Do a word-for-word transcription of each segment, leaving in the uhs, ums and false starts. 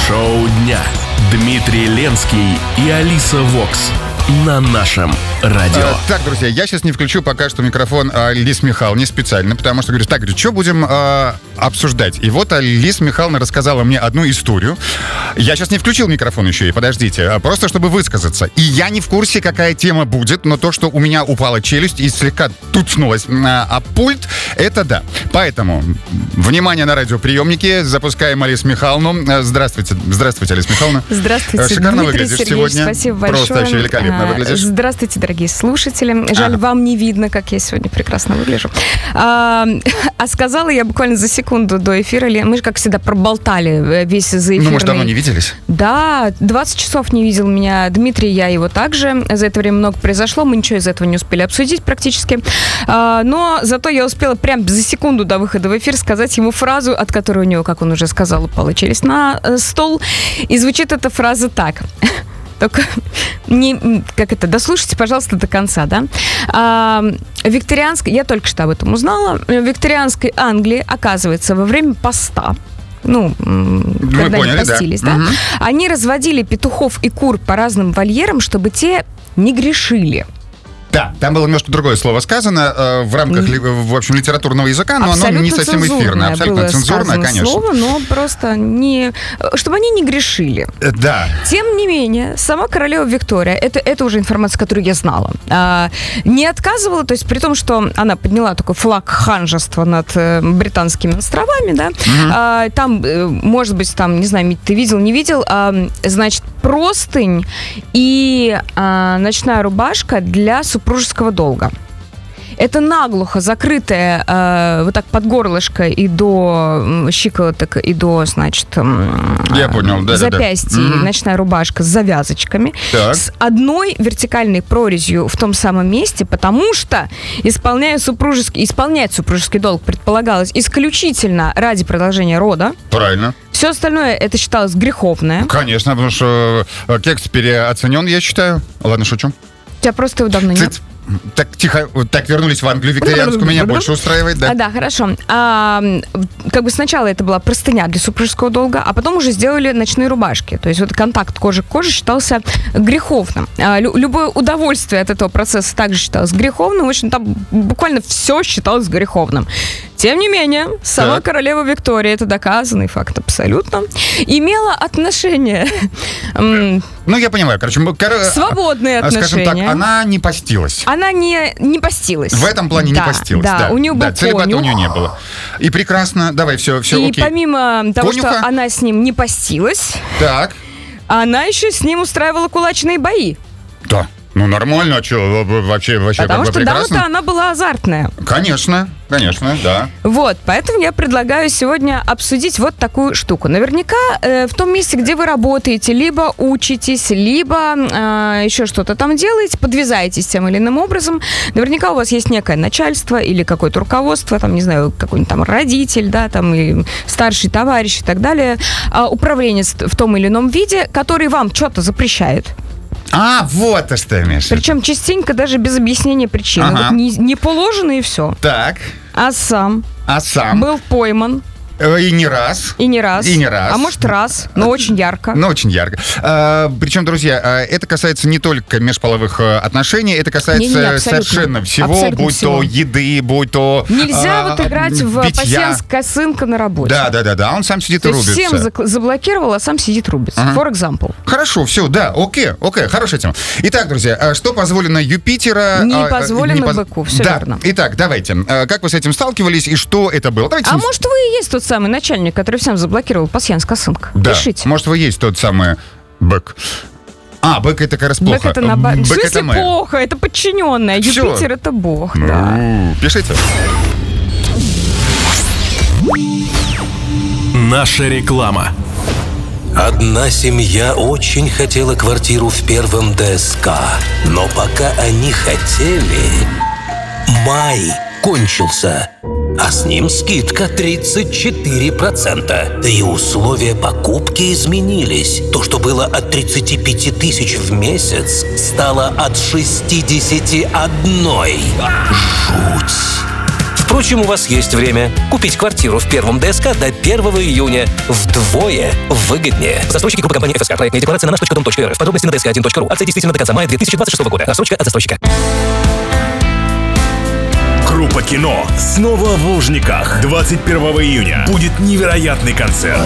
Шоу дня. Дмитрий Ленский и Алиса Вокс на нашем радио. А, так, друзья, я сейчас не включу пока что микрофон Алисе Михайловне специально, потому что говорю, так, говорю, что будем а, обсуждать? И вот Алиса Михайловна рассказала мне одну историю. Я сейчас не включил микрофон еще, и подождите, а просто чтобы высказаться. И я не в курсе, какая тема будет, но то, что у меня упала челюсть и слегка туцнулась а, а пульт, это да. Поэтому, внимание на радиоприемники, запускаем Алису Михайловну. Здравствуйте, здравствуйте, Алиса Михайловна. Здравствуйте, Шикарно Дмитрий Выглядишь Сергеевич, сегодня. спасибо большое. Просто вообще великолепно выглядишь. Здравствуйте, дорогие слушатели. Жаль, Ага. вам не видно, как я сегодня прекрасно выгляжу. А, а сказала я буквально за секунду до эфира. Мы же, как всегда, проболтали весь заэфирный. Ну, мы же давно не виделись. Да, двадцать часов не видел меня Дмитрий, я его также. За это время много произошло, мы ничего из этого не успели обсудить практически. А, но зато я успела прям за секунду до выхода в эфир сказать ему фразу, от которой у него, как он уже сказал, упала челюсть на э, стол. И звучит эта фраза так. Только не, как это, дослушайте, пожалуйста, до конца, да. А, викторианской, я только что об этом узнала, в викторианской Англии, оказывается, во время поста, ну, Мы когда поняли, они постились, да, да, угу. они разводили петухов и кур по разным вольерам, чтобы те не грешили. Да, там было немножко другое слово сказано э, в рамках, ли, в общем, литературного языка, но абсолютно оно не совсем эфирное. Абсолютно было цензурное, конечно. Слово, но просто не... Чтобы они не грешили. Э, Да. Тем не менее, сама королева Виктория, это, это уже информация, которую я знала, а, не отказывала, то есть при том, что она подняла такой флаг ханжества над э, британскими островами, да, Угу. а, там, э, может быть, там, не знаю, ты видел, не видел, а, значит, простынь и а, ночная рубашка для супружеского долга. Это наглухо закрытая э, вот так под горлышко и до щиколоток, и до, значит, Я понял, да, запястья, да, да. Угу. ночная рубашка с завязочками, Так. с одной вертикальной прорезью в том самом месте, потому что исполняя супружеский, исполнять супружеский долг предполагалось исключительно ради продолжения рода. Правильно. Все остальное это считалось греховное. Конечно, потому что э, текст переоценен, я считаю. Ладно, шучу. У тебя просто его давно нет. Цыц. Так, тихо, вот так вернулись в Англию викторианскую, меня больше устраивает, да? А, да, хорошо. А, как бы сначала это была простыня для супружеского долга, а потом уже сделали ночные рубашки. То есть вот контакт кожи к коже считался греховным. А, лю- любое удовольствие от этого процесса также считалось греховным. В общем, там буквально все считалось греховным. Тем не менее, сама Так. королева Виктория, это доказанный факт абсолютно, имела отношение, м, Ну, я понимаю, короче, мы- кор- свободные а, скажем так, отношения. она не постилась. Она не, не постилась. В этом плане Да, не постилась. Да, Да, у нее был да, целебата у конюх. нее не было. И прекрасно, давай, все, все И окей. помимо того, Конюха? что она с ним не постилась, Так, она еще с ним устраивала кулачные бои. да. Ну, нормально, а что, вообще, вообще Потому как бы что прекрасно. дама-то она была азартная. Конечно, конечно, да. Вот, поэтому я предлагаю сегодня обсудить вот такую штуку. Наверняка э, в том месте, где вы работаете, либо учитесь, либо э, еще что-то там делаете, подвязаетесь тем или иным образом. Наверняка у вас есть некое начальство или какое-то руководство, там, не знаю, какой-нибудь там родитель, да, там, и старший товарищ и так далее, э, управленец в том или ином виде, который вам что-то запрещает. А, вот то, что имеешь. в виду. Причем частенько даже без объяснения причины. Ага. Вот не, не положено и все. Так, А сам а сам? был пойман. Э, И не раз. И не раз. И не раз. А может раз, но очень ярко. Ну, очень ярко. А, причем, друзья, а, это касается не только межполовых а, отношений, это касается Не-не-не, абсолютно. совершенно всего, Абсолютно будь всего. то еды, будь то Нельзя а, вот играть в питья. пасьянс косынка на работе. Да, да, да, да, он сам сидит То и есть рубится. всем зак- заблокировал, а сам сидит рубится. Ага. For example. Хорошо, все, да, окей, окей, хорошая тема. Итак, друзья, а что позволено Юпитера? Не а, а, позволено поз- быку, всё да. верно. Итак, давайте. А, Как вы с этим сталкивались и что это было? Давайте. А может, вы и есть тот самый начальник, который всем заблокировал пасьянс косынка? Да, Пишите. может, вы есть тот самый бык. А, бык это как раз плохо. Бык это на ба- В Бык смысле это мы. плохо? Это подчиненная. Всё. Юпитер это бог, да. Ну, Пишите. Наша реклама. Одна семья очень хотела квартиру в первом ДСК, но пока они хотели, май кончился, а с ним скидка тридцать четыре процента. Да и условия покупки изменились. То, что было от тридцати пяти тысяч в месяц, стало от шестидесяти одной. Жуть! Впрочем, у вас есть время купить квартиру в первом ДСК до первого июня вдвое выгоднее. Застройщики группы компании эф эс ка. Проектная декларация на наш точка дом точка эр эф. Подробности на дэ эс ка один точка ру. Акция действительно до конца мая две тысячи двадцать шестого года. Рассрочка от застройщика. Группа «Кино» снова в Лужниках. двадцать первого июня будет невероятный концерт.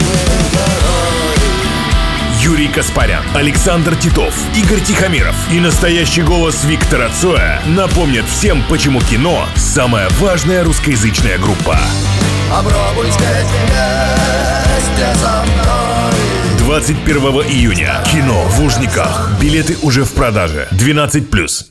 Юрий Каспарян, Александр Титов, Игорь Тихомиров и настоящий голос Виктора Цоя напомнят всем, почему «Кино» — самая важная русскоязычная группа. Попробуй спеть вместе со мной. двадцать первого июня. «Кино» в Лужниках. Билеты уже в продаже. двенадцать плюс.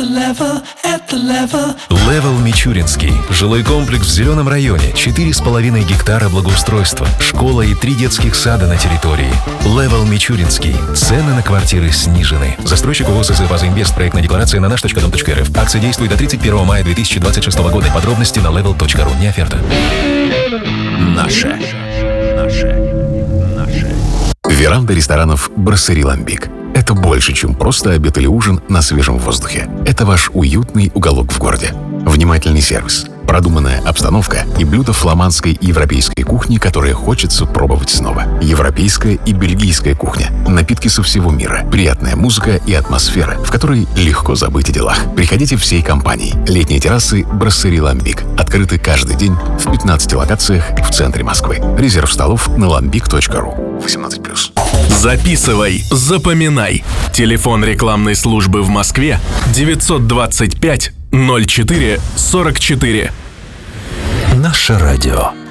Левел Мичуринский. Жилой комплекс в Зеленом районе. четыре с половиной гектара благоустройства. Школа и три детских сада на территории. Левел Мичуринский. Цены на квартиры снижены. Застройщик ООО СЗ «База Инвест». Проектная декларация на наш точка дом точка эр эф. Акция действует до тридцать первого мая две тысячи двадцать шестого года. Подробности на левел точка ру. Не оферта. Наше. Наше. Наше. Веранда ресторанов «Брасserie Lambic». Это больше, чем просто обед или ужин на свежем воздухе. Это ваш уютный уголок в городе. Внимательный сервис, продуманная обстановка и блюда фламандской и европейской кухни, которые хочется пробовать снова. Европейская и бельгийская кухня, напитки со всего мира, приятная музыка и атмосфера, в которой легко забыть о делах. Приходите всей компанией. Летние террасы «Брасserie Lambic» открыты каждый день в пятнадцати локациях в центре Москвы. Резерв столов на lambic точка ру. восемнадцать плюс. Записывай, запоминай. Телефон рекламной службы в Москве девятьсот двадцать пять ноль четыре сорок четыре. Наше радио.